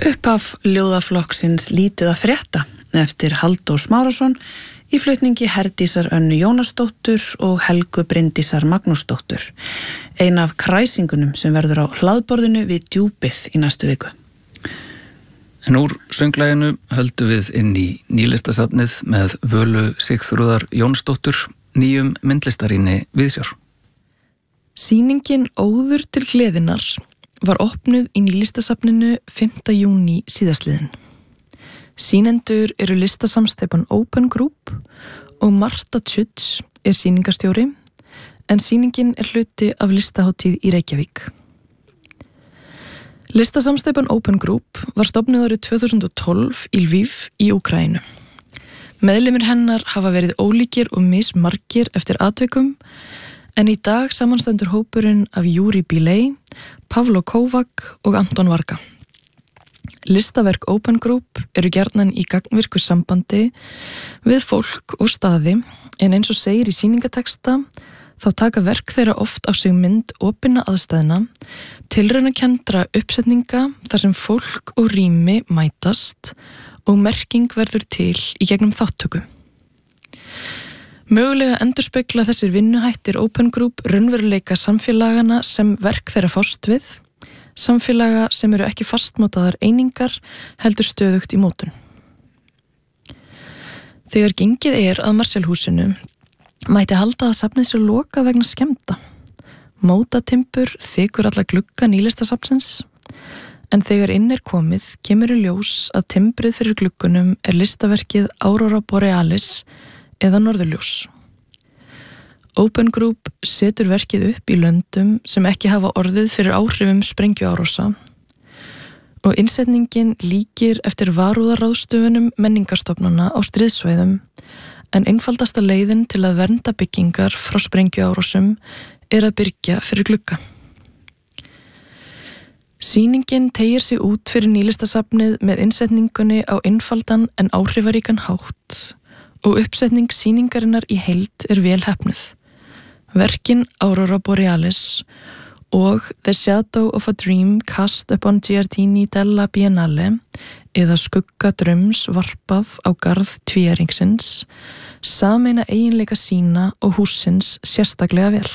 Upphaf ljóðaflokksins Lítið að frétta eftir Halldór Smárason í flutningi Herdísar Önnu Jónasdóttur og Helgu Bryndísar Magnúsdóttur. Ein af kræsingunum sem verður á hlaðborðinu við Djúpið í næstu viku. En úr sönglæginu höldum við inn í nýlistasafnið með Völu Sigþrúðar Jónsdóttur, nýjum myndlistarýni Viðsjár. Sýningin Óður til gleðinnar var opnuð í nýlistasafninu 5. júní síðastliðinn. Sýnendur eru listasamsteypan Open Group og Marta Tjuts sýningarstjóri, en sýningin hluti af listahátíð í Reykjavík. Listasamsteypan Open Group var stofnuð árið 2012 í Lviv í Úkraínu. Meðlimir hennar hafa verið ólíkir og mismargir eftir atvikum, en í dag samanstendur hópurinn af Júri Bílei, Pavlo Kovac og Anton Varga. Listaverk Open Group eru gjarnan í gagnvirku sambandi við fólk og staði, en eins og segir í sýningateksta, þá taka verk þeirra oft á sig mynd opinna aðstæðna, tilraunakenndra uppsetninga þar sem fólk og rými mætast og merking verður til í gegnum þáttöku. Mögulega endurspegla þessir vinnuhættir Open Group raunveruleika samfélagana sem verk þeirra fást við, samfélaga sem eru ekki fastmótaðar einingar heldur stöðugt í mótun. Þegar gengið að Marshallhúsinu mætti halda að safnið sér loka vegna skemmta. Mótatimbur þykur alla glugga nýlistasafnsins, en þegar inn komið kemur í ljós að timbrið fyrir gluggunum listaverkið Aurora Borealis eða norðurljós. Open Group setur verkið upp í löndum sem ekki hafa orðið fyrir áhrifum sprengjuárása og innsetningin líkir eftir varúðarráðstöfunum menningarstofnana á stríðsvæðum, en einfaldasta leiðin til að vernda byggingar frá sprengjuárásum að byrgja fyrir glugga. Sýningin teygir sig út fyrir nýlistasafnið með innsetningunni á einfaldan en áhrifaríkan hátt og uppsetning sýningarinnar í heild vel heppnuð. Verkin Aurora Borealis og The Shadow of a Dream cast upon Giardini della Biennale eða Skugga draums varpað á garð tvíæringsins sameina eiginleika sína og hússins sérstaklega vel.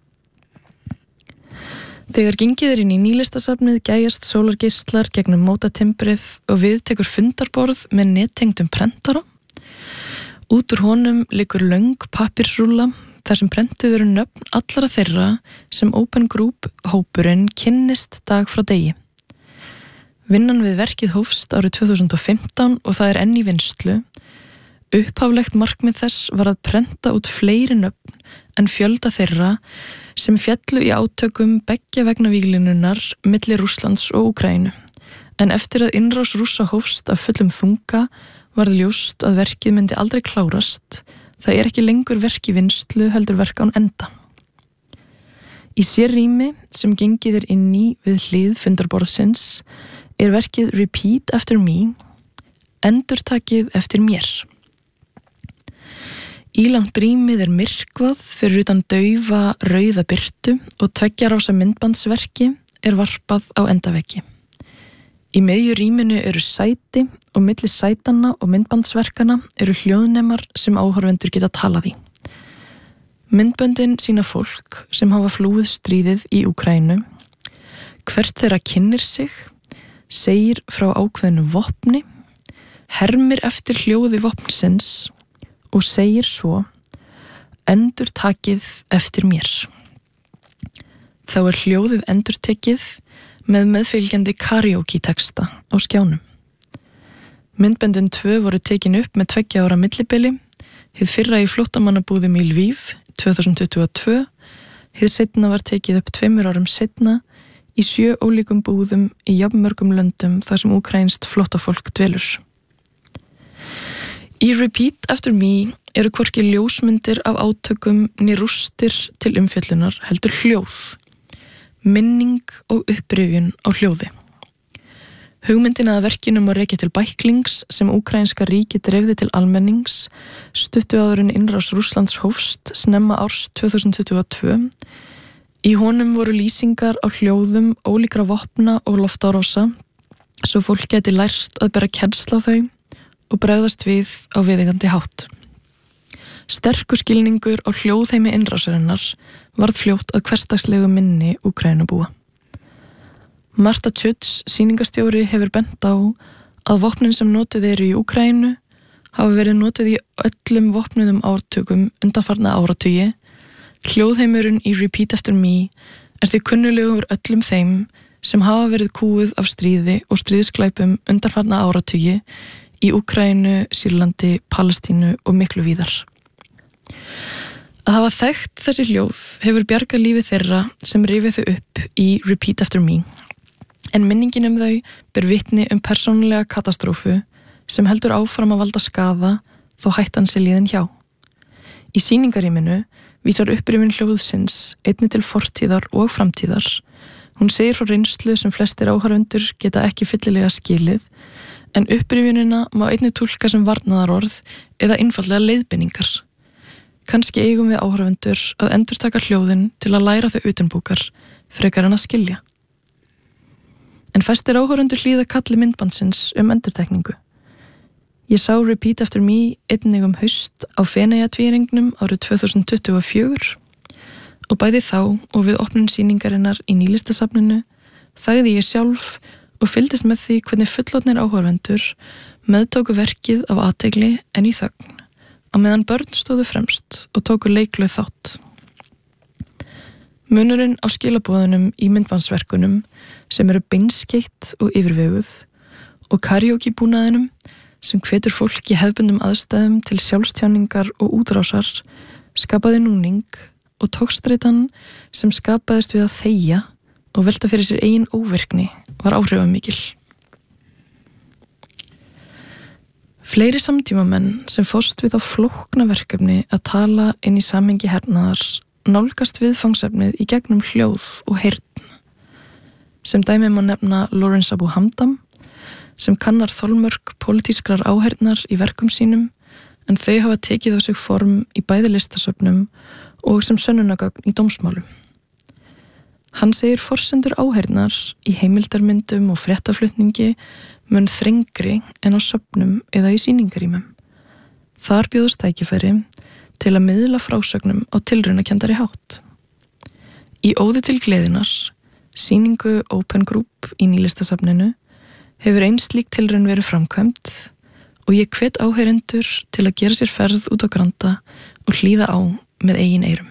Þegar gengið inn í nýlistasafnið gæjast sólargeislar gegnum mótatimbrið og við tekur fundarborð með nettengdum prentara. Út úr honum liggur löng pappírsrúlla þar sem prentuð eru nöfn allra þeirra sem Open Group hópurinn kynnist dag frá degi. Vinnan við verkið hófst árið 2015 og það enn í vinnslu. Upphaflegt markmið þess var að prenta út fleiri nöfn en fjölda þeirra sem féllu í átökum beggja vegna víglínunnar milli Rússlands og Úkraínu. En eftir að innrás Rússa hófst af fullum þunga varð ljóst að verkið myndi aldrei klárast. Það ekki lengur verk í vinnslu heldur verk án enda. Í sérrými sem gengið inn í við hlið fundarborðsins verkið Repeat After Me, endurtakið eftir mér. Ílangt rýmið myrkvað fyrir utan daufa rauða birtu og 2 rása myndbandsverki varpað á endaveggi. Í miðju rýminu eru sæti og milli sætanna og myndbandsverkana eru hljóðnemar sem áhorfendur geta talað í. Myndböndin sýna fólk sem hafa flúið stríðið í Úkraínu, hvert þeirra kynnir sig, segir frá ákveðnu vopni, hermir eftir hljóði vopnsins og segir svo: endurtakið eftir mér. Þá hljóðið endurtekið með meðfylgjandi karaoke-texta á skjánum. Myndböndin 2 voru tekin upp með 2 ára millibili, hið fyrra í flóttamannabúðum í Lviv 2022, hið seinna var tekið upp 2 árum seinna í 7 ólíkum búðum í jafnmörgum löndum þar sem úkraínskt flóttafólk dvelur. Í Repeat After Me hvorki ljósmyndir af átökum né rústir til umfjöllunar heldur hljóð, minning og upprifjun á hljóði. Hugmyndin að verkinu má rekja til bæklings sem úkraínska ríkið dreifði til almennings stuttu áður en innrás Rússlands hófst snemma árs 2022. Í honum voru lýsingar á hljóðum ólíkra vopna og loftárása svo fólk geti lært að bera kennsl á þau og bregðast við á viðeigandi hátt. Sterkur skilningur á hljóðheimi innrásarinnar varð fljótt að hversdagslegu minni Úkraínubúa. Marta Tjuts, sýningastjóri, hefur bent á að vopnin sem notuð eru í Úkraínu hafa verið notuð í öllum vopnuðum ártökum undanfarna áratugi. Hljóðheimurinn í Repeat After Me því kunnulegur öllum þeim sem hafa verið kúuð af stríði og stríðsglæpum undanfarna áratugi í Úkraínu, Sýrlandi, Palestínu og miklu víðar. Að hafa þekkt þessi hljóð hefur bjargað lífi þeirra sem rifið þau upp í Repeat After Me, en minningin þau ber vitni persónulega katastrófu sem heldur áfram að valda skaða þó hættan sé liðin hjá. Í sýningarýminu vísar upprifin hljóðsins einnig til fortíðar og framtíðar. Hún segir frá reynslu sem flestir áhorfendur geta ekki fyllilega skilið, en upprifinina má einnig túlka sem varnaðarorð eða einfaldlega leiðbeiningar. Kannski eigum við áhorfendur að endurtaka hljóðin til að læra þau utanbókar, frekar en að skilja. En fæstir áhorfendur hlýða kalli myndbandsins endurtekningu. Ég sá Repeat After Me einnig haust á Feneyjatvíæringnum árið 2024 og bæði þá og við opnun sýningarinnar í Nýlistasafninu þagði ég sjálf og fylgdist með því hvernig fullorðnir áhorfendur meðtóku verkið af athygli en í þögn, á meðan börn stóðu fremst og tóku leiklu þátt. Munurinn á skilaboðunum í myndbandsverkunum sem eru beinskeytt og yfirveguð og karaoke-búnaðinum sem hvetur fólk í hefðbundum aðstæðum til sjálfstjáningar og útrásar skapaði núning og tókstreitan sem skapaðist við að þegja og velta fyrir sér eigin óvirkni var áhrifamikil. Fleiri samtímamenn sem fást við á flókna verkefni að tala inn í samhengi hernaðar nálgast viðfangsefnið í gegnum hljóð og heyrn. Sem dæmi má nefna Lawrence Abu Hamdam, sem kannar þolmörk pólitískrar áheyrnar í verkum sínum, en þau hafa tekið á sig form í bæði listasöfnum og sem sönnunargögn í dómsmálum. Hann segir forsendur áheyrnar í heimildarmyndum og fréttaflutningi mun þrengri en á söfnum eða í sýningarýmum. Þar bjóðast tækifæri til að miðla frásögnum á tilraunakendari hátt. Í Óði til gleðinnar, sýningu Open Group í Nýlistasafninu, hefur ein slík tilraun verið framkvæmt og ég hvet áheyrendur til að gera sér ferð út á Granda og hlýða á með eigin eyrum.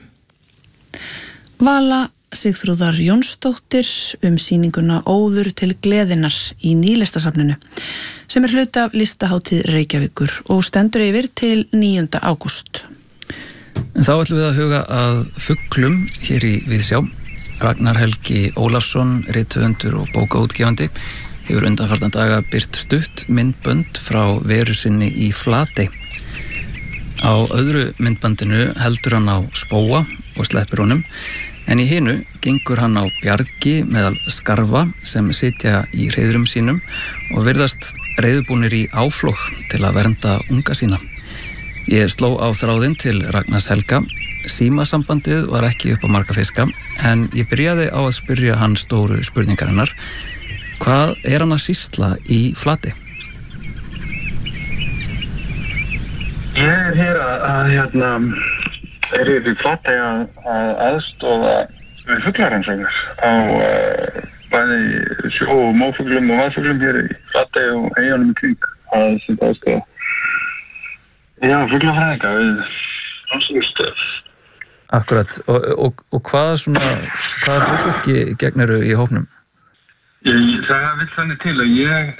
Vala Sigþrúðar Jónsdóttir sýninguna Óður til gleðinnar í Nýlistasafninu sem hluti af listahátíð Reykjavíkur og stendur yfir til 9. ágúst. En þá ætlum við að huga að fuglum hér í Viðsjá. Ragnar Helgi Ólafsson, rithöfundur og bókaútgefandi, hefur undanfarna daga birt stutt myndbönd frá veru sinni í Flatey. Á öðru myndbandinu heldur hann á spóa og sleppir honum, en í hinu gengur hann á bjargi meðal skarfa sem sitja í hreiðrum sínum og virðast reiðubúnir í áflók til að vernda unga sína. Ég sló á þráðinn til Ragnars Helga. Símasambandið var ekki upp á marga fiska, en ég byrjaði á að spyrja hann stóru spurningarinnar. Hvað hann að sýsla í Flatey? Ég hér hér í Flatey að aðstofa við fuglarannsóknir á bæði sjó- og mófuglum og vaðfuglum hér í Flatey og eyjunum í kring. Það sem aðstofa fuglafræðinga við rannsóknarstöð. Akkurat. Og hvaða hlutverki gegniru í hópnum? Það vill þannig til að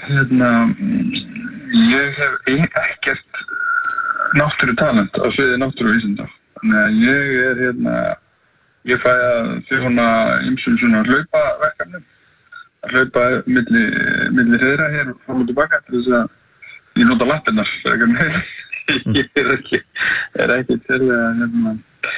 ég hef ekkert náttúrutalent á sviði náttúruvísinda. Þannig að ég fæ að þjóna ýmsum svona hlaupaverkefnum. Að hlaupa milli þeirra hér fram og tilbaka til þess að ég nota lappirnar frekar en heila. Ég er ekki sérlega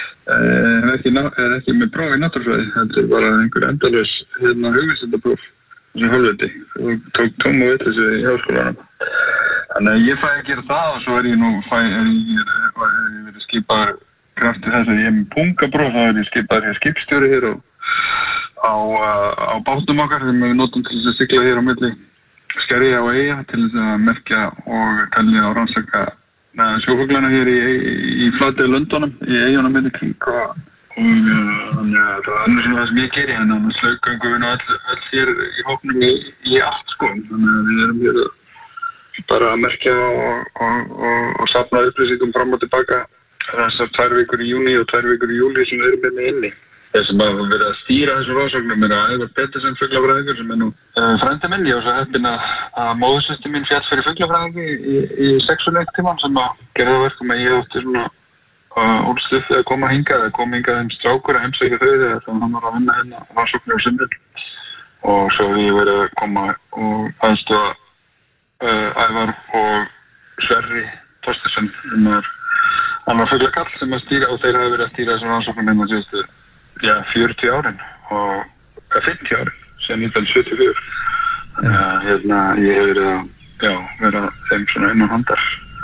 er ekki með próf í náttúrufræði. Þetta er bara einhver endalaus hugvísindapróf sem hálfviti og tók tóma vitleysu í háskólanum. Þannig að ég fæ að gera það og svo er ég verið skipaður krafti þess að ég er með pungapróf, þá er ég skipaður hér skipstjóri hér á bátum okkar sem við notum til þess að sigla hér á milli skerja og eyja til þess að merkja og telja og rannsaka sjófuglana hér í Flatey Lundunum, í eyjunum í kring og þannig að það er svona það sem ég geri hérna, slaugöngum og öll hér í hópnum í allt sko, þannig að við erum hér bara að merkja og safna upplýsingum fram og tilbaka þessar 2 vikur í júní og 2 vikur í júlí sem við erum með inni. Þeir sem hafa verið að stýra þessum rannsóknum Ævar Pettersen fuglafræðingur sem nú frændi minn. Ég var svo heppinn að móðursystir mín féll fyrir fuglafræðingi í 6 tíman sem að gera það verkum að ég átti svona ólst upp við að koma hingað strákur að heimsækja þau þegar hann var að vinna hérna rannsóknir á sumrin. Og svo hef ég verið að koma og aðstoða Ævar og Sverri Þorsteinsson sem hann var fuglakall sem að stýra og þeir hafa verið að stýra þessum rannsóknum hérna síðustu 40 árin og 50 árin síðan 1974. Ég hef verið að þeim svona innan handar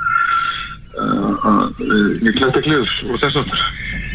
ég klætti klíðus og þess aftur.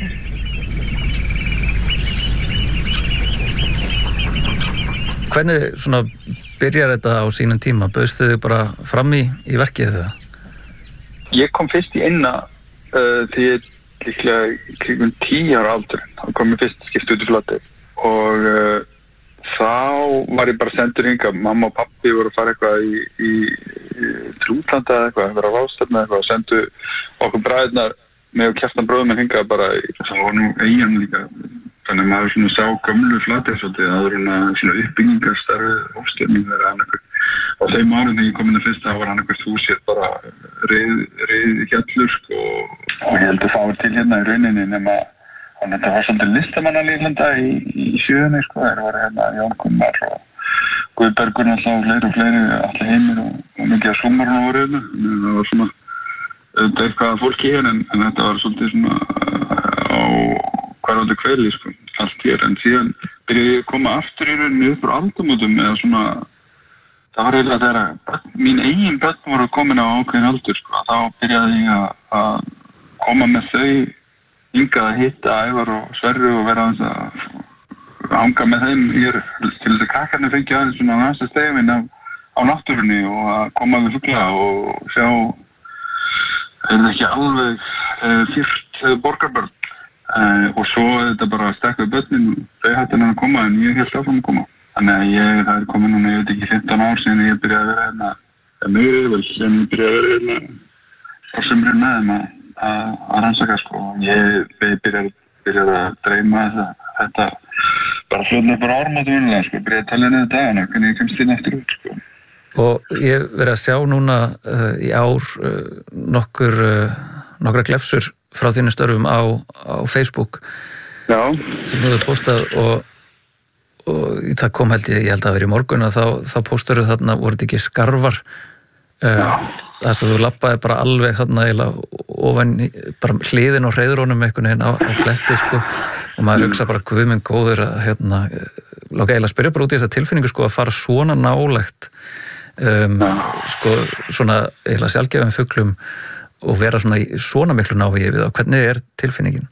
Hvernig svona byrjar þetta á sínum tíma? Bauðstu þið bara fram í verkið þegar? Ég kom fyrst í eina því ég líklega kringum 10 ára aldur. Þá kom ég fyrst skipt út í Flatey og þá var ég bara sendur hingað. Mamma og pappi voru að fara eitthvað í Trútlanda eða eitthvað, vera á ráðstefnu eitthvað og sendu okkur bræðurnar með og Kjartan bróður minn hingað bara það var nú eyjan líka. Þannig að maður svona sá gömlu Flatey svolítið, það voru svona uppbyggingarstarfið hófstefning þeirra annarkvært. Á þeim árum þegar ég kom inn að fyrst, það var annarkvært húsið bara reið hjallur sko og ég held að það var til hérna í rauninni nema þetta var svolítið listamannalíflanda í sjöunni sko, þeir voru hérna Jón Gunnar og Guðbergur alltaf og fleiri, allir heimir og mikið að súmarinn voru hérna, það var svona eitthvað fólki hér en þetta var svolítið svona á hverjandi kveili sko, allt hér en síðan byrjaði ég að koma aftur í rauninni upp úr aldamótum eða svona það var eiginlega þegar mín eigin börn voru komin á ákveðin aldur sko, þá byrjaði ég að koma með þau hingað að hitta Ævar og Sverri og vera aðeins að hanga með þeim hér til þess að krakkarnir fengi aðeins svona næsta stegin á náttúrunni og að koma við fugla og sjá það ekki alveg fyrst borgarbörn og svo þetta bara stekk við börnin og þau hætti hann að koma en ég held áfram að koma. Þannig að það komið núna, ég veit ekki, 15 ár síðan ég byrjaði að vera hérna, mjög yfirvel síðan ég byrjaði að vera hérna á sumrin með þeim að rannsaka sko. Ég byrjaði að dreyma þetta bara fljóðlega bara áramótum unlega sko, byrjaði að tala niður dagana, hvernig ég kemst inn aftur út sko. Og ég verið að sjá núna í ár nokkra glefsur frá þínu störfum á Facebook sem þú hefur postað og það kom held ég held að vera í morgun að þá pósturðu þarna voru þetta ekki skarfar þess að þú labbaði bara alveg þarna ofan bara hliðin á hreiðrónum einhvern veginn á kletti sko og maður hugsa bara guð minn góður að láka eiginlega spyrja bara út í þessa tilfinningu sko að fara svona nálægt sko svona eiginlega sjálfgefum fuglum og vera svona miklu náhugi við á hvernig tilfinningin?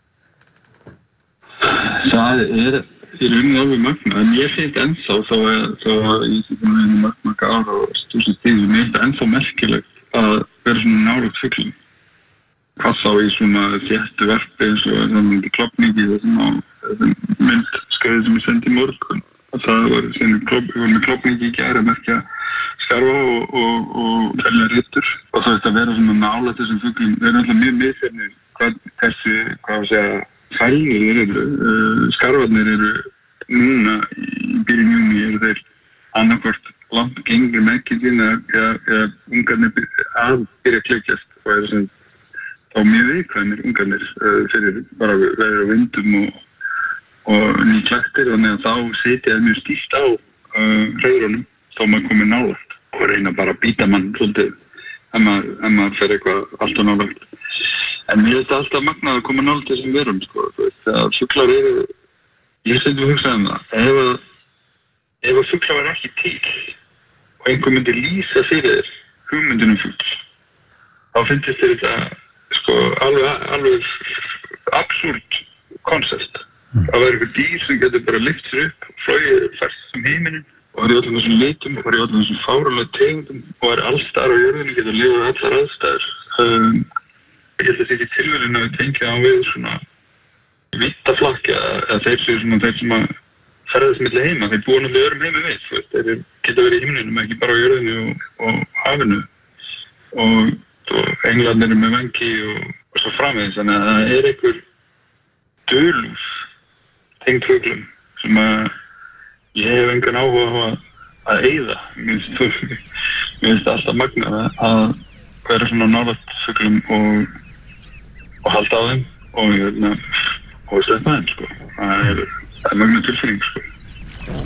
Það í rauninni alveg magna, en ég finnst ennþá þá ég sé búin að vera mörg ár og stúsins tíð, mér finnst það ennþá merkilegt að vera svona nálægt fuglum. Hvað þá í svona þéttu verpi eins og þannig klofningi þessum myndskeiði sem ég sendi í morgun. Það var með klofningi í gær að merkja skarfa og telja rittur. Og það veist að vera svona nálægt þessum fuglum, þeir alltaf mjög misfjarnir hvað fælnir eru, skarfarnir eru núna í byrjun júní eru þeir annarkvort langt gengri með ekki sína eða ungarnir að byrja að klökjast og eru sem þá mjög viðkvæmir ungarnir fyrir bara veður og vindum og nýklæktir þannig að þá setja það mjög stíft á hreiðrunum þá maður komið nálægt og reyna bara að býta mann svolítið ef maður fer eitthvað alltaf nálægt. En mér finnst alltaf magnað að koma nálægt þessum verum, sko. Þegar fuglar eru, ég stundum að hugsa það, ef að fuglar var ekki til og einhver myndi lýsa fyrir þér hugmyndunum fugl, þá finnst þér þetta, sko, alveg absúrt konsept. Það var einhver dýr sem getur bara lyft sér upp, flogið færst um heiminin og í öllum þessum litum og í öllum þessum fáránlegu tegundum og alls staðar á jörðinni, getur lifað allar aðstæður. Ég held að þetta ekki tilviljun að við tengja á við svona vítaflakk eða þeir séu svona þeir sem að ferðast milli heima, þeir búa náttúrulega öðrum heimi við, þeir geta verið í himninum, ekki bara á jörðinni og hafinu og englarnir eru með vengi og svo framvegis, þannig að það einhver dulúð tengd fuglum sem að ég hef engan áhuga á að eyða. Mér finnst alltaf magnað að vera svona nálægt fuglum og halda á þeim og stöðna þeim, sko. Það er magnað tilfinning, sko.